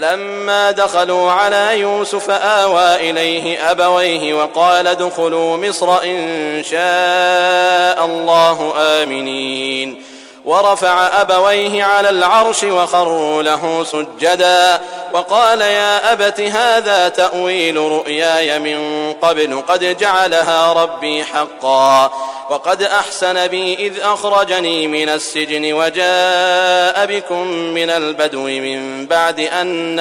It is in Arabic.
لما دخلوا على يوسف آوى إليه أبويه وقال ادخلوا مصر إن شاء الله آمنين ورفع أبويه على العرش وخروا له سجدا وقال يا أبت هذا تأويل رؤياي من قبل قد جعلها ربي حقا وقد أحسن بي إذ أخرجني من السجن وجاء بكم من البدو من بعد أن